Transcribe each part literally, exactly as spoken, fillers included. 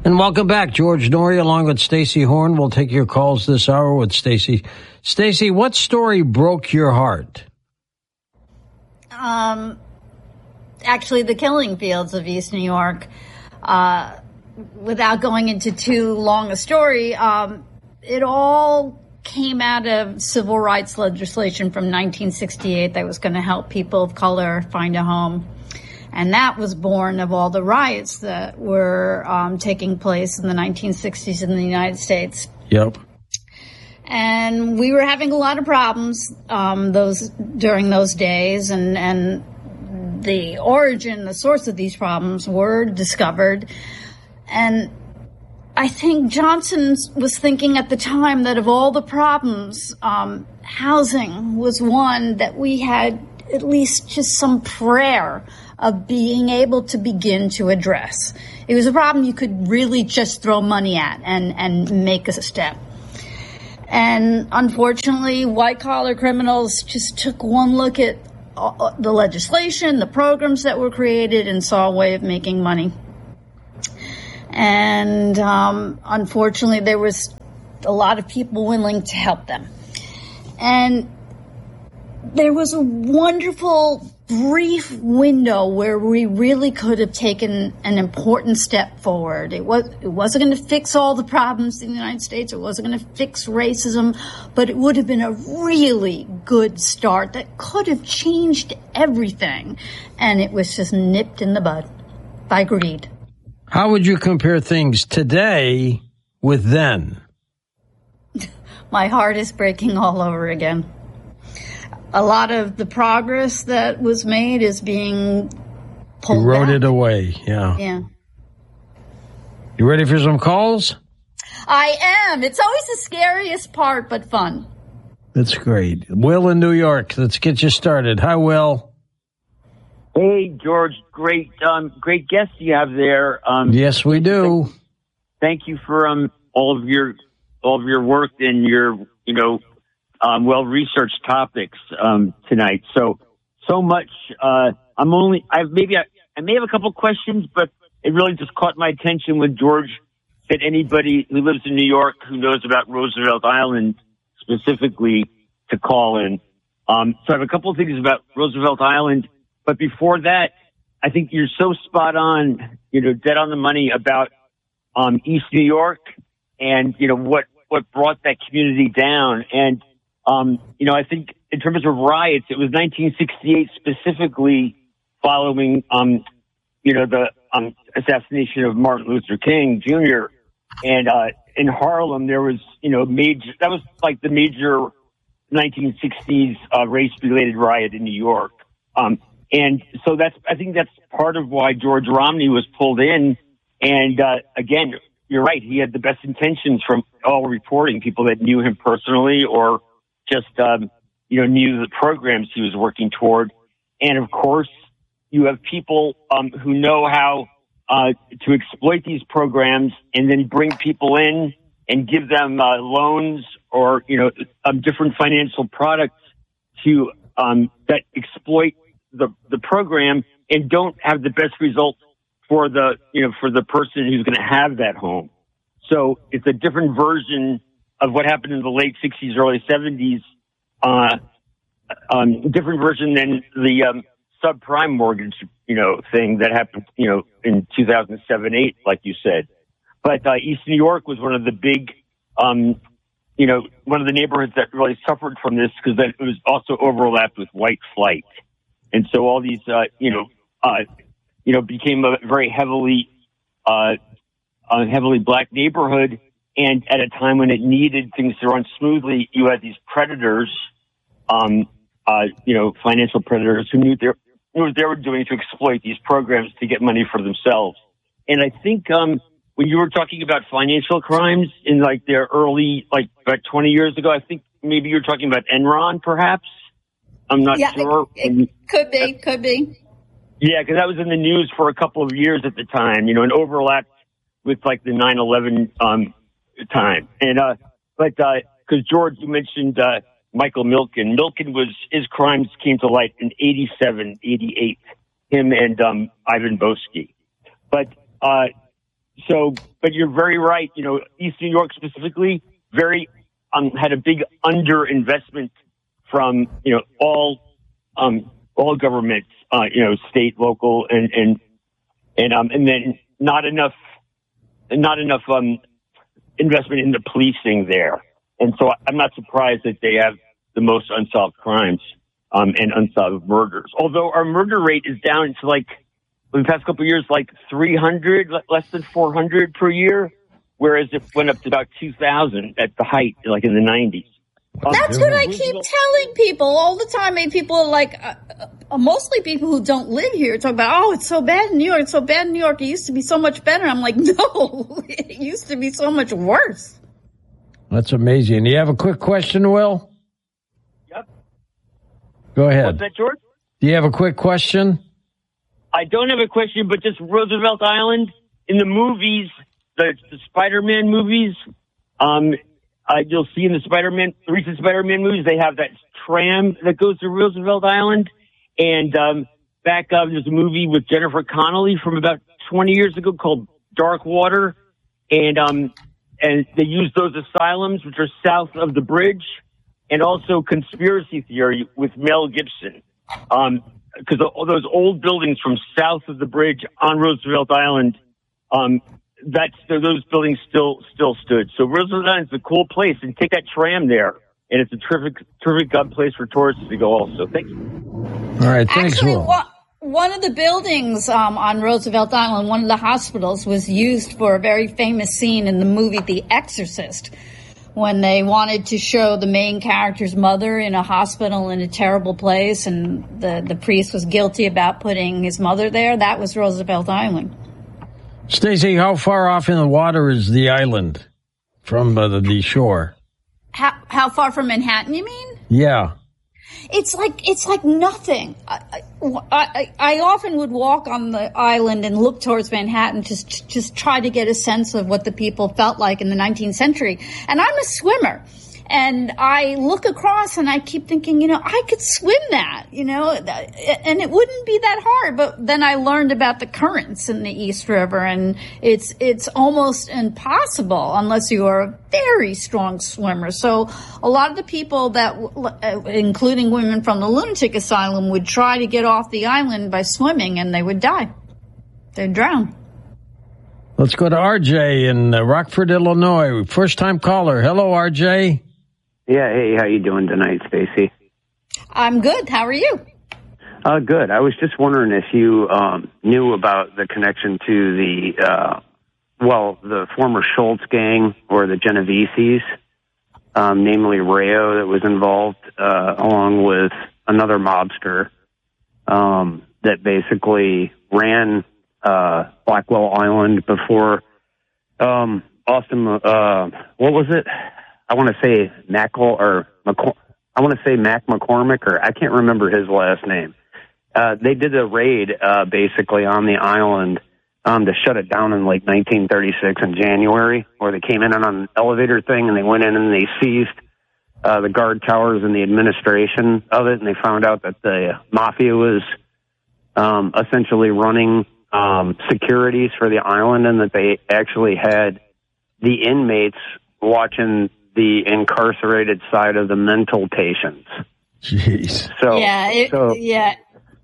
And welcome back, George Noory, along with Stacey Horn. We'll take your calls this hour with Stacey. Stacey, what story broke your heart? Um, actually, the killing fields of East New York. Uh, without going into too long a story, um, it all came out of civil rights legislation from nineteen sixty-eight that was going to help people of color find a home. And that was born of all the riots that were um, taking place in the nineteen sixties in the United States. Yep. And we were having a lot of problems um, those during those days, and, and the origin, the source of these problems were discovered. And I think Johnson was thinking at the time that of all the problems, um, housing was one that we had at least just some prayer of being able to begin to address. It was a problem you could really just throw money at and, and make a step. And unfortunately, white-collar criminals just took one look at the legislation, the programs that were created, and saw a way of making money. And um, unfortunately, there was a lot of people willing to help them. And there was a wonderful, brief window where we really could have taken an important step forward. It was, it wasn't going to fix all the problems in the United States. It wasn't going to fix racism, but it would have been a really good start that could have changed everything. And it was just nipped in the bud by greed. How would you compare things today with then? My heart is breaking all over again. A lot of the progress that was made is being pulled You wrote back. it away, yeah. Yeah. You ready for some calls? I am. It's always the scariest part, but fun. That's great. Will in New York, let's get you started. Hi, Will. Hey, George, great, um, great guest you have there. Um, yes, we do. Thank you for um, all of your all of your work and your, you know, um, well-researched topics um, tonight. So, so much. Uh, I'm only. I maybe I, I may have a couple questions, but it really just caught my attention when George said anybody who lives in New York who knows about Roosevelt Island specifically to call in. Um, so I have a couple of things about Roosevelt Island. But before that, I think you're so spot on, you know, dead on the money about um, East New York and, you know, what, what brought that community down. And, um, you know, I think in terms of riots, it was nineteen sixty-eight specifically following, um, you know, the um, assassination of Martin Luther King Junior And uh, in Harlem, there was, you know, major, that was like the major nineteen sixties uh, race-related riot in New York. Um, And so that's, I think that's part of why George Romney was pulled in. And, uh, again, you're right. He had the best intentions from all reporting, people that knew him personally or just, um, you know, knew the programs he was working toward. And of course, you have people, um, who know how, uh, to exploit these programs and then bring people in and give them, uh, loans or, you know, um, different financial products to, um, that exploit the the program and don't have the best results for the, you know, for the person who's going to have that home. So it's a different version of what happened in the late sixties, early seventies, uh, um, different version than the, um, subprime mortgage, you know, thing that happened, you know, in two thousand seven, eight, like you said. But, uh, East New York was one of the big, um, you know, one of the neighborhoods that really suffered from this because it was also overlapped with white flight. And so all these, uh, you know, uh, you know, became a very heavily, uh, a heavily black neighborhood. And at a time when it needed things to run smoothly, you had these predators, um, uh, you know, financial predators who knew, their, knew what they were doing to exploit these programs to get money for themselves. And I think, um, when you were talking about financial crimes in like their early, like about twenty years ago, I think maybe you were talking about Enron, perhaps. I'm not yeah, sure. It, it could be, could be. Yeah, because that was in the news for a couple of years at the time, you know, and overlapped with like the nine eleven um, time. And, uh, but, uh, because George, you mentioned, uh, Michael Milken. Milken was, his crimes came to light in eighty-seven, eighty-eight, him and, um, Ivan Boesky. But, uh, so, but you're very right. You know, East New York specifically, very um, had a big underinvestment from you know all um, all governments, uh, you know, state, local, and and and um, and then not enough, not enough um, investment in the policing there. And so I'm not surprised that they have the most unsolved crimes um, and unsolved murders. Although our murder rate is down to like, in the past couple of years, like three hundred, less than four hundred per year, whereas it went up to about two thousand at the height, like in the nineties. That's what I keep telling people all the time. And people are like, uh, uh, mostly people who don't live here talk about, oh, it's so bad in New York. It's so bad in New York. It used to be so much better. I'm like, no, it used to be so much worse. That's amazing. Do you have a quick question, Will? Yep. Go ahead. What's that, George? Do you have a quick question? I don't have a question, but just Roosevelt Island in the movies, the, the Spider-Man movies, um, uh, you'll see in the Spider-Man, recent Spider-Man movies, they have that tram that goes to Roosevelt Island. And um, back up, there's a movie with Jennifer Connelly from about twenty years ago called Dark Water. And um, and they use those asylums, which are south of the bridge, and also Conspiracy Theory with Mel Gibson. Um, because all those old buildings from south of the bridge on Roosevelt Island, um, that's those buildings still still stood. So Roosevelt Island's a cool place, and take that tram there, and it's a terrific terrific good place for tourists to go. Also, thank you. All right, thanks, Actually, Will. one, one of the buildings um, on Roosevelt Island, one of the hospitals, was used for a very famous scene in the movie The Exorcist, when they wanted to show the main character's mother in a hospital in a terrible place, and the, the priest was guilty about putting his mother there. That was Roosevelt Island. Stacey, how far off in the water is the island from uh, the, the shore? How, how far from Manhattan, you mean? Yeah. It's like it's like nothing. I, I, I often would walk on the island and look towards Manhattan, just just try to get a sense of what the people felt like in the nineteenth century. And I'm a swimmer, and I look across and I keep thinking, you know, I could swim that, you know, and it wouldn't be that hard. But then I learned about the currents in the East River, and it's it's almost impossible unless you are a very strong swimmer. So a lot of the people that, including women from the lunatic asylum, would try to get off the island by swimming, and they would die. They'd drown. Let's go to R J in uh, Rockford, Illinois. First-time caller. Hello, R J. Yeah, hey, how you doing tonight, Stacey? I'm good. How are you? Uh, good. I was just wondering if you um, knew about the connection to the, uh, well, the former Schultz gang or the Genoveses, um, namely Rayo, that was involved, uh, along with another mobster um, that basically ran uh, Blackwell Island before um, Austin, uh, what was it? I want to say Mackle or McCor- I want to say Mac McCormick, or I can't remember his last name. Uh, they did a raid uh, basically on the island um, to shut it down in like nineteen thirty-six in January, where they came in on an elevator thing and they went in and they seized uh, the guard towers and the administration of it, and they found out that the mafia was um, essentially running um, securities for the island, and that they actually had the inmates watching the incarcerated side of the mental patients. Jeez. So yeah, it, so, yeah.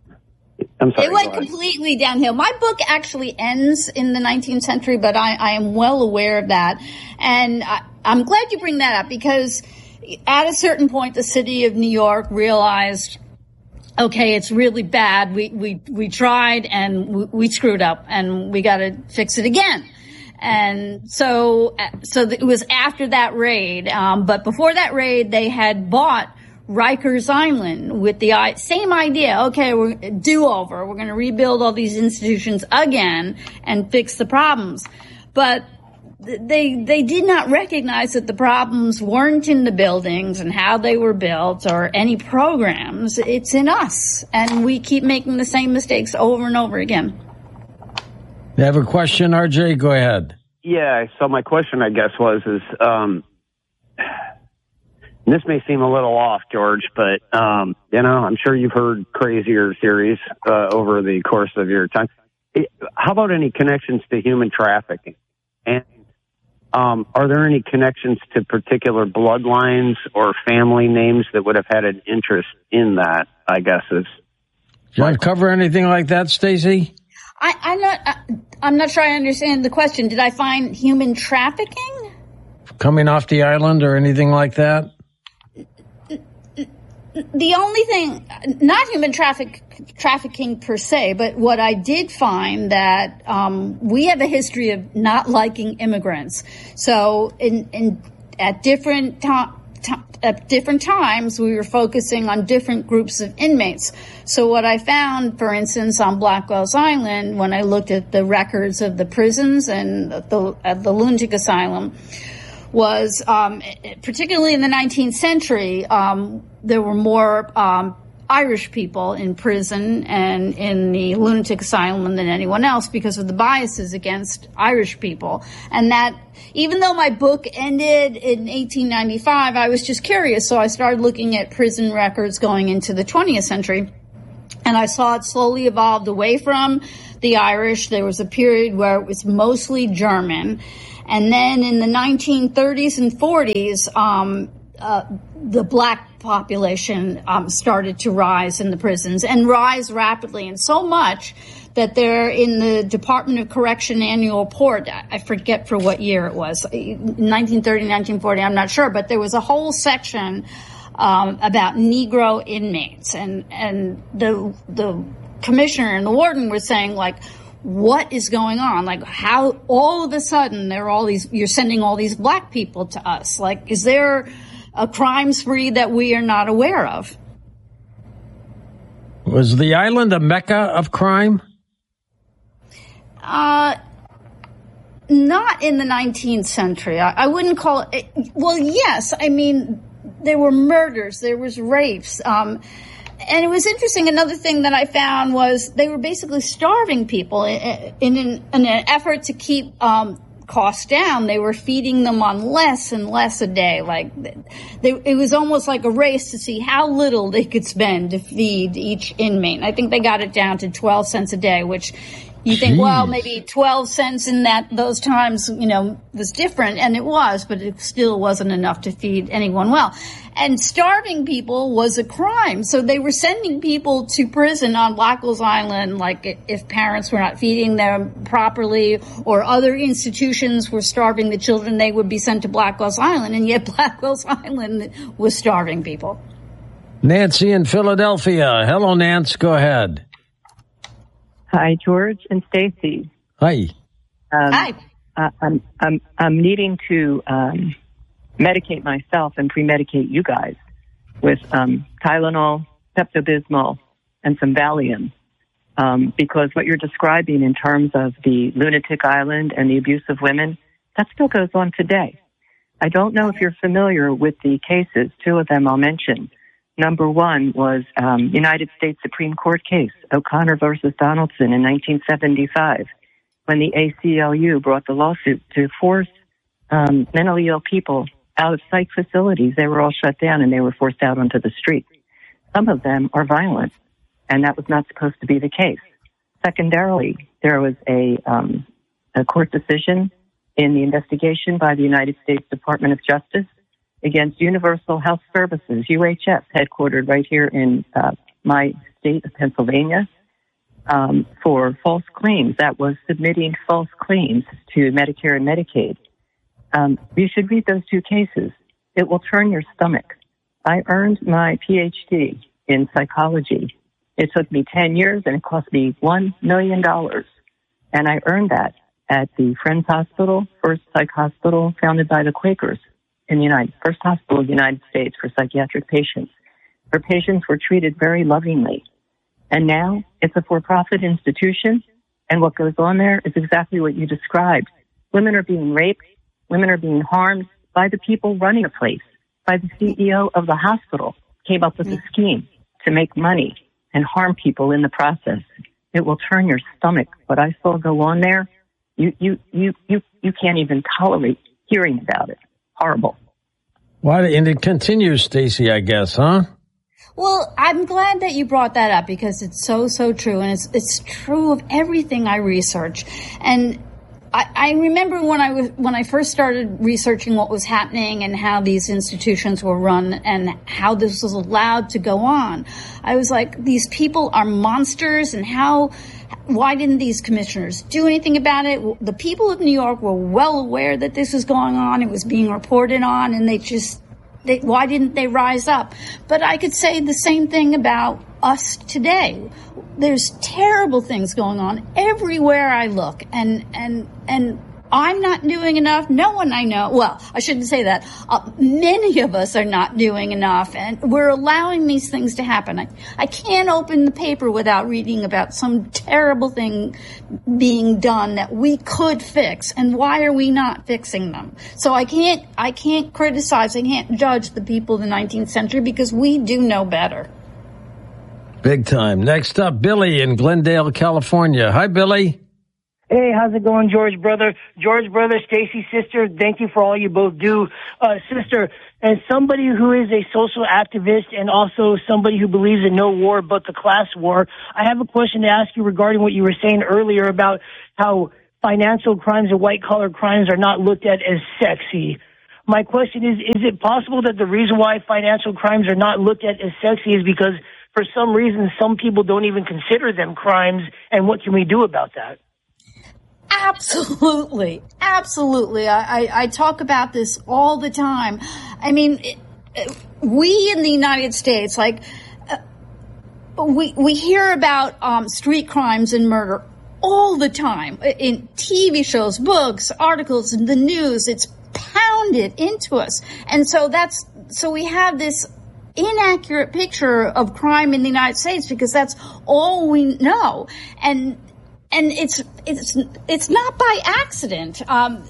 I'm sorry, it went completely downhill. My book actually ends in the nineteenth century, but I, I am well aware of that. And I, I'm glad you bring that up, because at a certain point, the city of New York realized, okay, it's really bad. We, we, we tried and we, we screwed up, and we got to fix it again. And so, so it was after that raid. Um, but before that raid, they had bought Rikers Island with the same idea. Okay, we're do over. We're going to rebuild all these institutions again and fix the problems. But they, they did not recognize that the problems weren't in the buildings and how they were built or any programs. It's in us. And we keep making the same mistakes over and over again. You have a question, R J? Go ahead. Yeah, so my question, I guess, was, is, um, this may seem a little off, George, but, um, you know, I'm sure you've heard crazier theories, uh, over the course of your time. How about any connections to human trafficking? And um, are there any connections to particular bloodlines or family names that would have had an interest in that, I guess is. Did you cover anything like that, Stacy? I, I'm not. I, I'm not sure I understand the question. Did I find human trafficking coming off the island or anything like that? The only thing, not human traffic trafficking per se, but what I did find that um, we have a history of not liking immigrants. So, in, in at different times. At different times, we were focusing on different groups of inmates. So what I found, for instance, on Blackwell's Island, when I looked at the records of the prisons and the, at the lunatic asylum, was um, particularly in the nineteenth century, um, there were more um, Irish people in prison and in the lunatic asylum than anyone else because of the biases against Irish people. And that, even though my book ended in eighteen ninety-five, I was just curious. So I started looking at prison records going into the twentieth century. And I saw it slowly evolved away from the Irish. There was a period where it was mostly German. And then in the nineteen thirties and forties, um, uh, the black population um, started to rise in the prisons and rise rapidly, and so much that they're in the Department of Correction annual report. I forget for what year it was, nineteen thirty, nineteen forty, I'm not sure, but there was a whole section um, about Negro inmates, and and the the commissioner and the warden were saying, like, what is going on? Like, how all of a sudden there are all these, you're sending all these black people to us? Like, is there a crime spree that we are not aware of? Was the island a mecca of crime? Uh, not in the nineteenth century. I, I wouldn't call it, well, yes. I mean, there were murders, there was rapes, um, and it was interesting. Another thing that I found was they were basically starving people in, in, in an effort to keep um, costs down. They were feeding them on less and less a day. Like, they, it was almost like a race to see how little they could spend to feed each inmate. And I think they got it down to twelve cents a day, which you think, Jeez. well, maybe twelve cents in that those times, you know, was different, and it was, but it still wasn't enough to feed anyone well. And starving people was a crime. So they were sending people to prison on Blackwell's Island, like if parents were not feeding them properly or other institutions were starving the children, they would be sent to Blackwell's Island. And yet Blackwell's Island was starving people. Nancy in Philadelphia. Hello, Nance. Go ahead. Hi, George and Stacy. Hi. Um, Hi. Uh, I'm I'm I'm needing to um, medicate myself and pre-medicate you guys with um, Tylenol, Pepto-Bismol, and some Valium, um, because what you're describing in terms of the lunatic island and the abuse of women, that still goes on today. I don't know if you're familiar with the cases. Two of them I'll mention. Number one was um, United States Supreme Court case, O'Connor versus Donaldson in nineteen seventy-five, when the A C L U brought the lawsuit to force um, mentally ill people out of psych facilities. They were all shut down and they were forced out onto the street. Some of them are violent, and that was not supposed to be the case. Secondarily, there was a, um, a court decision in the investigation by the United States Department of Justice against Universal Health Services, U H S, headquartered right here in uh, my state of Pennsylvania, um, for false claims. That was submitting false claims to Medicare and Medicaid. Um, you should read those two cases. It will turn your stomach. I earned my P H D in psychology. It took me ten years and it cost me one million dollars. And I earned that at the Friends Hospital, first psych hospital founded by the Quakers. In the United, first hospital in the United States for psychiatric patients. Her patients were treated very lovingly. And now it's a for-profit institution, and what goes on there is exactly what you described. Women are being raped, women are being harmed by the people running a place, by the C E O of the hospital, came up with a scheme to make money and harm people in the process. It will turn your stomach. What I saw go on there, you, you, you, you, you can't even tolerate hearing about it. Horrible. Why? And it continues, Stacy, I guess, huh? Well, I'm glad that you brought that up because it's so, so true. And it's, it's true of everything I research. And I, I remember when I was when I first started researching what was happening and how these institutions were run and how this was allowed to go on. I was like, these people are monsters, and how why didn't these commissioners do anything about it? The people of New York were well aware that this was going on. It was being reported on, and they just they, why didn't they rise up? But I could say the same thing about us today. There's terrible things going on everywhere I look, and and and I'm not doing enough. No one I know, well, I shouldn't say that. Uh, many of us are not doing enough, and we're allowing these things to happen. I, I can't open the paper without reading about some terrible thing being done that we could fix, and why are we not fixing them? So I can't, I can't criticize, I can't judge the people of the nineteenth century because we do know better. Big time. Next up, Billy in Glendale, California. Hi, Billy. Hey, how's it going, George, brother? George, brother, Stacy, sister, thank you for all you both do. Uh, sister, as somebody who is a social activist and also somebody who believes in no war but the class war, I have a question to ask you regarding what you were saying earlier about how financial crimes and white-collar crimes are not looked at as sexy. My question is, is it possible that the reason why financial crimes are not looked at as sexy is because for some reason some people don't even consider them crimes, and what can we do about that? Absolutely. Absolutely. I, I, I talk about this all the time. I mean, it, it, we in the United States, like, uh, we, we hear about um, street crimes and murder all the time in T V shows, books, articles, in the news. It's pounded into us. And so that's, so we have this inaccurate picture of crime in the United States because that's all we know. And, And it's it's it's not by accident. Um,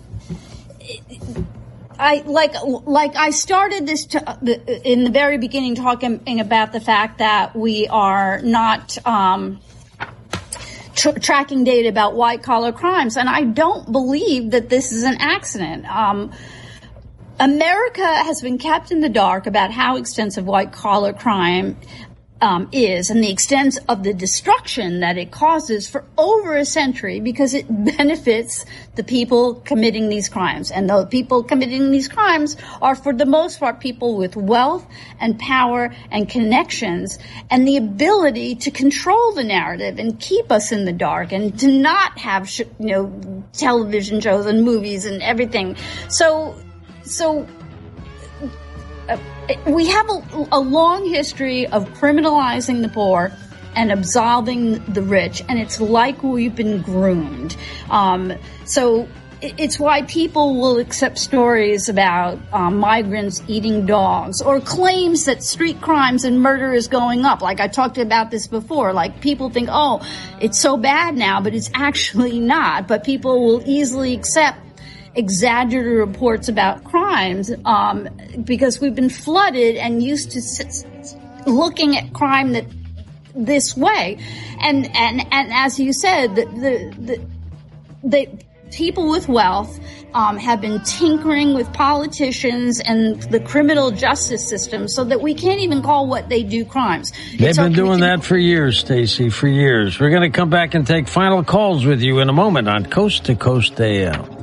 I like like I started this to, in the very beginning talking about the fact that we are not um, tr- tracking data about white collar crimes, and I don't believe that this is an accident. Um, America has been kept in the dark about how extensive white collar crime Um, is and the extent of the destruction that it causes for over a century because it benefits the people committing these crimes. And the people committing these crimes are, for the most part, people with wealth and power and connections and the ability to control the narrative and keep us in the dark and to not have, sh- you know, television shows and movies and everything. So, so, uh, we have a, a long history of criminalizing the poor and absolving the rich, and it's like we've been groomed. Um, so it's why people will accept stories about um, migrants eating dogs or claims that street crimes and murder is going up. Like I talked about this before. Like people think, oh, it's so bad now, but it's actually not. But people will easily accept exaggerated reports about crimes um, because we've been flooded and used to s- looking at crime that this way, and and and as you said, the the, the, the people with wealth um, have been tinkering with politicians and the criminal justice system so that we can't even call what they do crimes. They've it's been okay doing to- that for years, Stacy, for years. We're going to come back and take final calls with you in a moment on Coast to Coast A M.